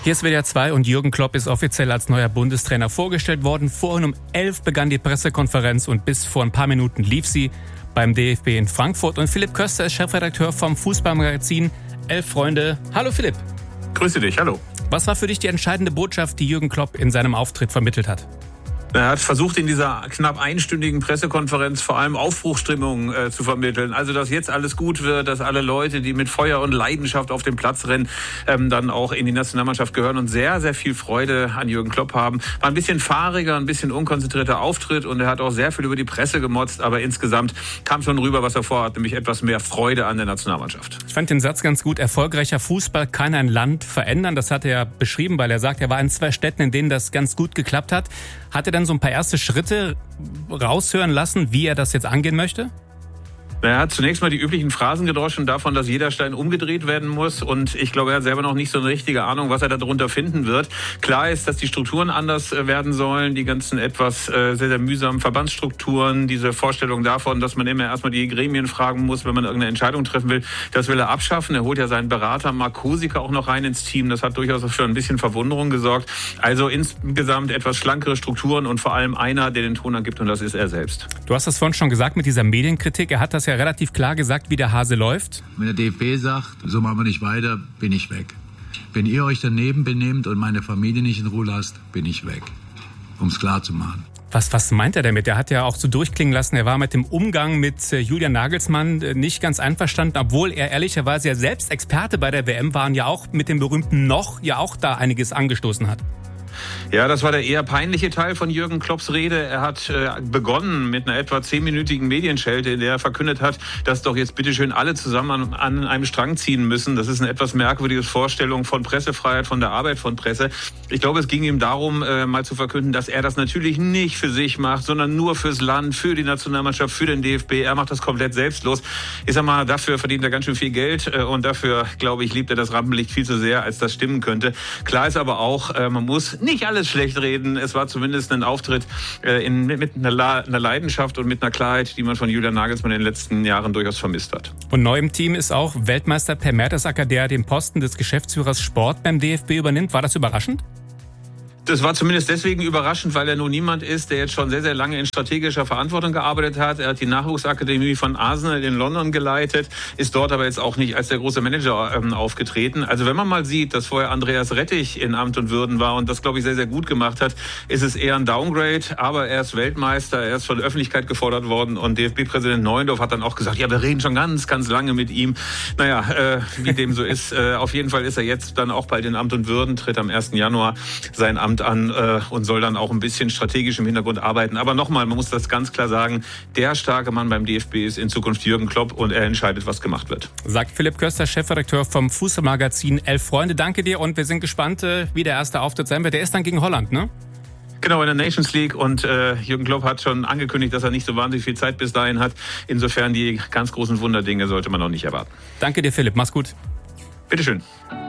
Hier ist WDR 2 und Jürgen Klopp ist offiziell als neuer Bundestrainer vorgestellt worden. Vorhin um 11 begann die Pressekonferenz und bis vor ein paar Minuten lief sie beim DFB in Frankfurt. Und Philipp Köster ist Chefredakteur vom Fußballmagazin Elf Freunde. Hallo Philipp. Grüße dich, hallo. Was war für dich die entscheidende Botschaft, die Jürgen Klopp in seinem Auftritt vermittelt hat? Er hat versucht, in dieser knapp einstündigen Pressekonferenz vor allem Aufbruchsstimmung zu vermitteln. Also, dass jetzt alles gut wird, dass alle Leute, die mit Feuer und Leidenschaft auf den Platz rennen, dann auch in die Nationalmannschaft gehören und sehr, sehr viel Freude an Jürgen Klopp haben. War ein bisschen fahriger, ein bisschen unkonzentrierter Auftritt und er hat auch sehr viel über die Presse gemotzt, aber insgesamt kam schon rüber, was er vorhat, nämlich etwas mehr Freude an der Nationalmannschaft. Ich fand den Satz ganz gut. Erfolgreicher Fußball kann ein Land verändern. Das hat er beschrieben, weil er sagt, er war in 2 Städten, in denen das ganz gut geklappt hat. Hat er dann so ein paar erste Schritte raushören lassen, wie er das jetzt angehen möchte? Er hat zunächst mal die üblichen Phrasen gedroschen davon, dass jeder Stein umgedreht werden muss. Und ich glaube, er hat selber noch nicht so eine richtige Ahnung, was er darunter finden wird. Klar ist, dass die Strukturen anders werden sollen. Die ganzen etwas sehr, sehr mühsamen Verbandsstrukturen, diese Vorstellung davon, dass man immer erstmal die Gremien fragen muss, wenn man irgendeine Entscheidung treffen will, das will er abschaffen. Er holt ja seinen Berater Mark Kosicke auch noch rein ins Team. Das hat durchaus für ein bisschen Verwunderung gesorgt. Also insgesamt etwas schlankere Strukturen und vor allem einer, der den Ton angibt, und das ist er selbst. Du hast das vorhin schon gesagt mit dieser Medienkritik. Er hat das ja relativ klar gesagt, wie der Hase läuft. Wenn der DFB sagt, so machen wir nicht weiter, bin ich weg. Wenn ihr euch daneben benehmt und meine Familie nicht in Ruhe lasst, bin ich weg. Um es klar zu machen. Was meint er damit? Er hat ja auch so durchklingen lassen, er war mit dem Umgang mit Julian Nagelsmann nicht ganz einverstanden, obwohl er ehrlicherweise ja selbst Experte bei der WM war und ja auch mit dem berühmten Noch ja auch da einiges angestoßen hat. Ja, das war der eher peinliche Teil von Jürgen Klopps Rede. Er hat begonnen mit einer etwa 10-minütigen Medienschelte, in der er verkündet hat, dass doch jetzt bitteschön alle zusammen an einem Strang ziehen müssen. Das ist eine etwas merkwürdige Vorstellung von Pressefreiheit, von der Arbeit von Presse. Ich glaube, es ging ihm darum, mal zu verkünden, dass er das natürlich nicht für sich macht, sondern nur fürs Land, für die Nationalmannschaft, für den DFB. Er macht das komplett selbstlos. Ich sag mal, dafür verdient er ganz schön viel Geld und dafür, glaube ich, liebt er das Rampenlicht viel zu sehr, als das stimmen könnte. Klar ist aber auch, man muss nicht alles schlecht reden. Es war zumindest ein Auftritt mit einer Leidenschaft und mit einer Klarheit, die man von Julian Nagelsmann in den letzten Jahren durchaus vermisst hat. Und neu im Team ist auch Weltmeister Per Mertesacker, der den Posten des Geschäftsführers Sport beim DFB übernimmt. War das überraschend? Das war zumindest deswegen überraschend, weil er nun niemand ist, der jetzt schon sehr, sehr lange in strategischer Verantwortung gearbeitet hat. Er hat die Nachwuchsakademie von Arsenal in London geleitet, ist dort aber jetzt auch nicht als der große Manager aufgetreten. Also wenn man mal sieht, dass vorher Andreas Rettich in Amt und Würden war und das, glaube ich, sehr, sehr gut gemacht hat, ist es eher ein Downgrade. Aber er ist Weltmeister, er ist von der Öffentlichkeit gefordert worden und DFB-Präsident Neuendorf hat dann auch gesagt, ja, wir reden schon ganz, ganz lange mit ihm. Naja, wie dem so ist. Auf jeden Fall ist er jetzt dann auch bald in Amt und Würden, tritt am 1. Januar sein Amt an und soll dann auch ein bisschen strategisch im Hintergrund arbeiten. Aber nochmal, man muss das ganz klar sagen, der starke Mann beim DFB ist in Zukunft Jürgen Klopp und er entscheidet, was gemacht wird. Sagt Philipp Köster, Chefredakteur vom Fußballmagazin Elf Freunde. Danke dir und wir sind gespannt, wie der erste Auftritt sein wird. Der ist dann gegen Holland, ne? Genau, in der Nations League und Jürgen Klopp hat schon angekündigt, dass er nicht so wahnsinnig viel Zeit bis dahin hat. Insofern die ganz großen Wunderdinge sollte man noch nicht erwarten. Danke dir, Philipp. Mach's gut. Bitteschön.